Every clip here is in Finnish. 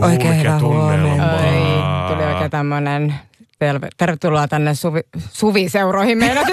Oikein hyvä huomenta. Tuli oikein tämmönen... Tervetuloa tänne suviseuroihin meidän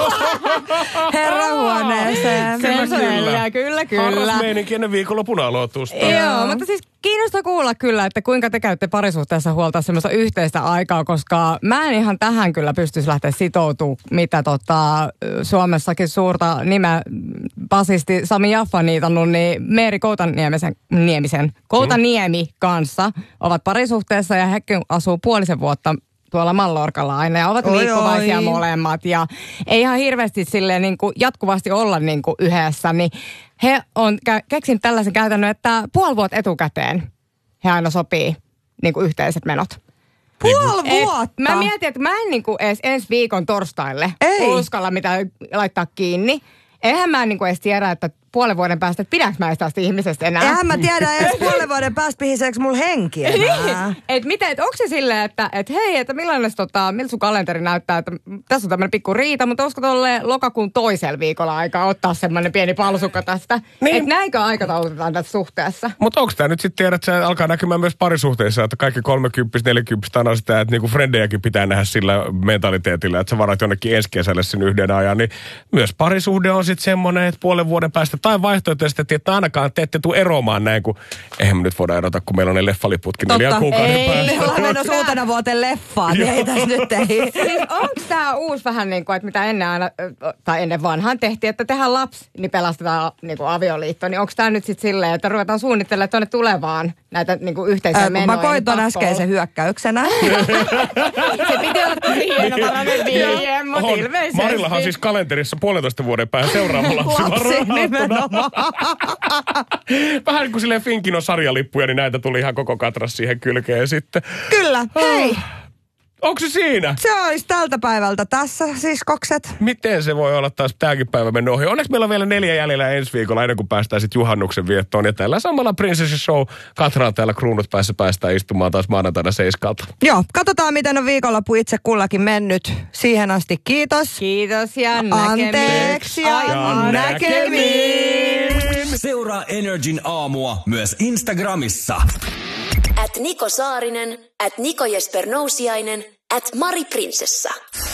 herrahuoneeseen. Kyllä. Harras meininki ennen viikonlopun aloitusta. Joo, mutta siis kiinnostaa kuulla kyllä, että kuinka te käytte parisuhteessa huolta semmoista yhteistä aikaa, koska mä en ihan tähän kyllä pystyisi lähteä sitoutumaan, mitä Suomessakin suurta nimeä basisti Sami Jaffa niitannut, niin Meeri Koutaniemi kanssa ovat parisuhteessa ja hekin asuu puolisen vuotta tuolla Mallorcalla aina ja ovat liikkuvaisia molemmat ja ei ihan hirveästi silleen niin kuin jatkuvasti olla niin kuin yhdessä, niin he on keksinyt tällaisen käytännön, että puoli vuotta etukäteen he aina sopii niin kuin yhteiset menot. Puoli vuotta? Mä mietin, että mä en niin kuin edes ensi viikon torstaille uskalla mitään laittaa kiinni. Eihän mä niin kuin edes tiedä, että puolen vuoden päästä, että pidänkö mä tästä ihmisestä enää. Eihän mä tiedä edes puolen vuoden päästä pihiseekö mulla henki enää. Että onko se silleen, että hei, että miltä sun kalenteri näyttää, että tässä on tämmöinen pikku riita, mutta olisiko tolle lokakuun toisella viikolla aikaa ottaa semmoinen pieni palsukka tästä? Niin. Että näinkö aikataulutetaan tässä suhteessa? Mutta onko tämä nyt sitten tiedä, että se alkaa näkymään myös parisuhteissa, että kaikki 30-40 aina sitä, että niinku frendejäkin pitää nähdä sillä mentaliteetillä, että sä varat jonnekin ensi kesälle sen yhden ajan, niin myös parisuhde on sitten semmoinen, että puolen vuoden päästä tai vaihtoehtoisesti, että ainakaan te ette tule eroamaan näin, kun eihän me nyt voida erota, kun meillä on ne leffaliputkin 4 kuukauden päästä. Me ollaan menossa uutena vuoteen leffaan, niin ei tässä nyt ei. Siis onko tämä uusi vähän niin kuin, että mitä ennen vanhaan tehtiin, että tehdään lapsi, niin pelastetaan niin kuin avioliitto, niin onko tämä nyt sitten silleen, että ruvetaan suunnittelemaan tuonne tulevaan näitä niin kuin yhteisiä menoja? Mä koin ton äskeisen hyökkäyksenä. Se piti olla tosi hieno tällainen vihje, mutta ilmeisesti. Marillahan siis kalenterissa 1,5 vuoden päähän seuraava lapsi varattuna. Vähän kuin silleen Finkin on sarjalippuja, niin näitä tuli ihan koko katras siihen kylkeen sitten. Kyllä, hei. Onko se siinä? Se olisi tältä päivältä tässä, siskokset. Miten se voi olla taas tämäkin päivä mennyt ohi? Onneksi meillä on vielä 4 jäljellä ensi viikolla, ennen kuin päästään sitten juhannuksen viettoon. Ja tällä samalla Princess Show Katraa täällä kruunut päässä päästään istumaan taas maanantaina 7. Joo, katsotaan miten on viikonloppu itse kullakin mennyt. Siihen asti kiitos. Kiitos ja näkemiin. Anteeksi ja näkemiin. Seuraa Energin aamua myös Instagramissa. @Niko Saarinen, @Niko Jesper Nousiainen, @Mari Prinsessa.